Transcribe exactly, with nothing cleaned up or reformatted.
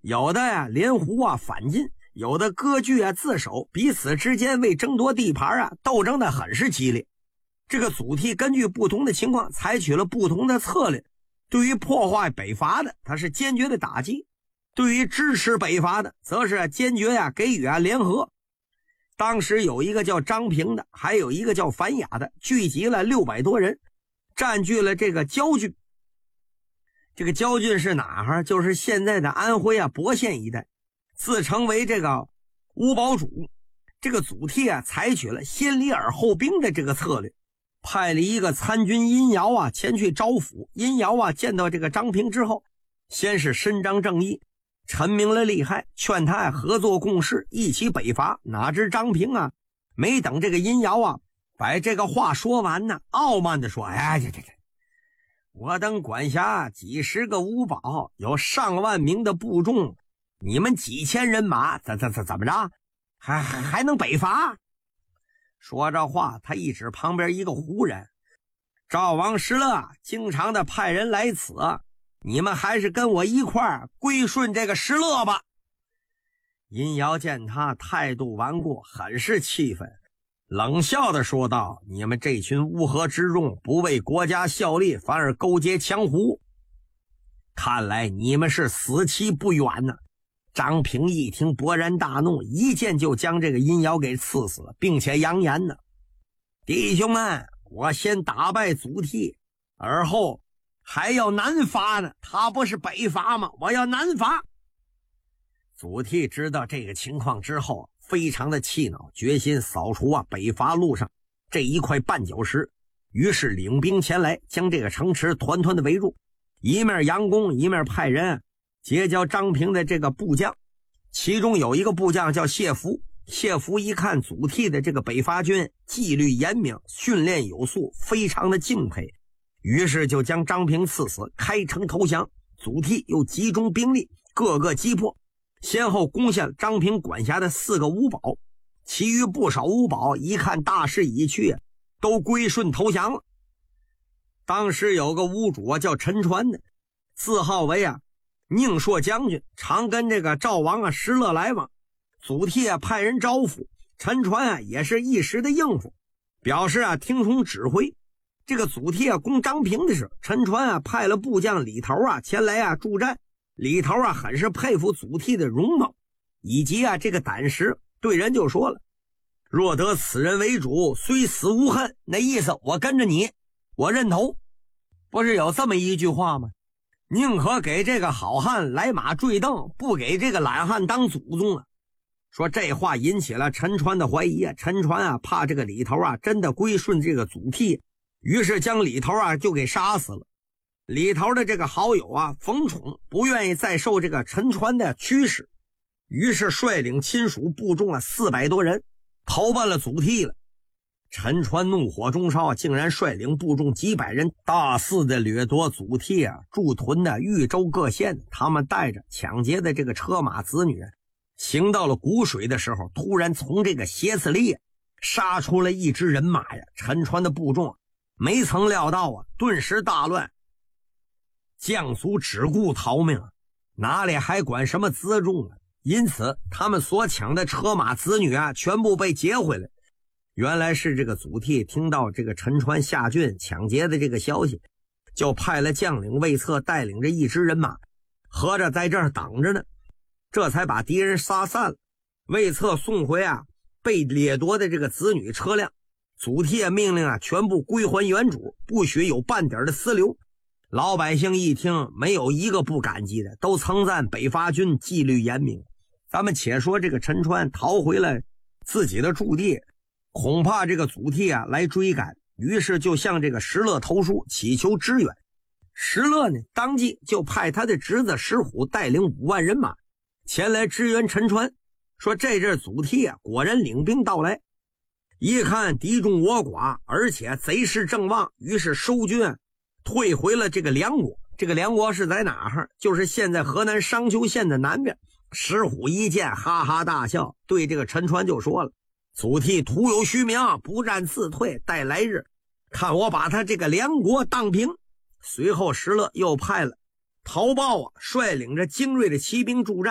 有的呀连胡啊反进，有的割据啊自守，彼此之间为争夺地盘啊斗争的很是激烈。这个祖逖根据不同的情况采取了不同的策略，对于破坏北伐的他是坚决的打击，对于支持北伐的则是坚决呀、啊、给予啊联合。当时有一个叫张平的，还有一个叫樊雅的，聚集了六百多人，占据了这个焦郡。这个焦郡是哪儿？就是现在的安徽啊亳县一带，自称为这个五堡主。这个祖逖啊采取了先礼而后兵的这个策略，派了一个参军殷尧啊前去招抚。殷尧啊见到这个张平之后，先是伸张正义，陈明了利害，劝他合作共事，一起北伐。哪知张平啊没等这个殷尧啊把这个话说完呢，傲慢地说：哎，这这这我等管辖几十个五堡，有上万名的部众，你们几千人马，怎怎怎怎么着，还还还能北伐？说这话，他一指旁边一个胡人：赵王石勒经常的派人来此，你们还是跟我一块儿归顺这个石勒吧。殷尧见他态度顽固，很是气愤，冷笑地说道：你们这群乌合之众，不为国家效力，反而勾结强胡，看来你们是死期不远呢。张平一听勃然大怒，一剑就将这个殷尧给刺死了，并且扬言呢：弟兄们，我先打败祖逖，而后还要南伐呢，他不是北伐吗？我要南伐。祖逖知道这个情况之后，非常的气恼，决心扫除啊北伐路上这一块绊脚石，于是领兵前来，将这个城池团团的围住，一面佯攻，一面派人结交张平的这个部将。其中有一个部将叫谢福，谢福一看祖逖的这个北伐军纪律严明，训练有素，非常的敬佩，于是就将张平刺死，开城投降。祖逖又集中兵力，各个击破，先后攻下张平管辖的四个五堡。其余不少五堡一看大势已去，都归顺投降了。当时有个吴主啊叫陈传的，自号为啊宁朔将军，常跟这个赵王啊石勒来往。祖逖啊派人招抚，陈传啊也是一时的应付，表示啊听从指挥。这个祖逖啊攻张平的时候，陈传啊派了部将李头啊前来啊助战。李头啊很是佩服祖逖的容貌以及啊这个胆识，对人就说了：若得此人为主，虽死无恨。那意思我跟着你，我认头。不是有这么一句话吗？宁可给这个好汉来马坠镫，不给这个懒汉当祖宗啊。说这话引起了陈传的怀疑啊，陈传啊怕这个李头啊真的归顺这个祖逖，于是将李头啊就给杀死了。李头的这个好友啊冯宠不愿意再受这个陈传的驱使，于是率领亲属部众啊四百多人投奔了祖逖了。陈传怒火中烧，竟然率领部众几百人大肆的掠夺祖逖啊驻屯的豫州各县。他们带着抢劫的这个车马子女，行到了谷水的时候，突然从这个斜刺里杀出了一支人马呀！陈传的部众没曾料到啊，顿时大乱，将卒只顾逃命，哪里还管什么辎重啊？因此他们所抢的车马子女啊全部被劫回来。原来是这个祖逖听到这个陈传下郡抢劫的这个消息，就派了将领魏策带领着一支人马，合着在这儿等着呢，这才把敌人杀散了。魏策送回啊被掠夺的这个子女车辆，祖逖命令啊全部归还原主，不许有半点的私留。老百姓一听，没有一个不感激的，都称赞北伐军纪律严明。咱们且说这个陈传逃回了自己的驻地，恐怕这个祖逖啊来追赶，于是就向这个石勒投书，祈求支援。石勒呢当即就派他的侄子石虎带领五万人马前来支援陈传。说这阵祖逖啊果然领兵到来，一看敌众我寡，而且贼势正旺，于是收军退回了这个梁国。这个梁国是在哪儿？就是现在河南商丘县的南边。石虎一见哈哈大笑，对这个陈传就说了：祖逖徒有虚名，不战自退，待来日看我把他这个梁国荡平。随后石勒又派了陶豹啊率领着精锐的骑兵助战。